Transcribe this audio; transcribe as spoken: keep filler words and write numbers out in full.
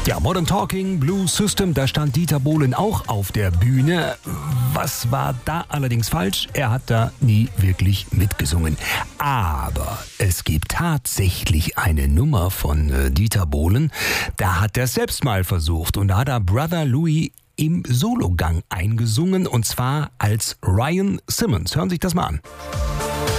Ja, Modern Talking, Blues System, da stand Dieter Bohlen auch auf der Bühne. Was war da allerdings falsch? Er hat da nie wirklich mitgesungen. Aber es gibt tatsächlich eine Nummer von äh, Dieter Bohlen. Da hat er selbst mal versucht und da hat er Brother Louie im Sologang eingesungen und zwar als Ryan Simmons. Hören Sie sich das mal an.